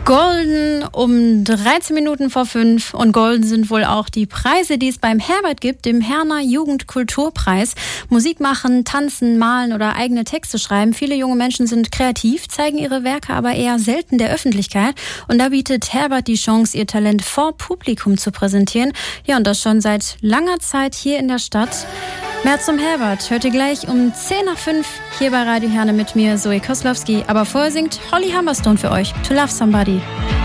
Golden um 13 Minuten vor 5 und golden sind wohl auch die Preise, die es beim Herbert gibt, dem Herner Jugendkulturpreis. Musik machen, tanzen, malen oder eigene Texte schreiben. Viele junge Menschen sind kreativ, zeigen ihre Werke aber eher selten der Öffentlichkeit. Und da bietet Herbert die Chance, ihr Talent vor Publikum zu präsentieren. Ja, und das schon seit langer Zeit hier in der Stadt. Mehr zum Herbert hört ihr gleich um 10 nach 5 hier bei Radio Herne mit mir, Zoe Koslowski. Aber vorher singt Holly Humberstone für euch To Love Somebody.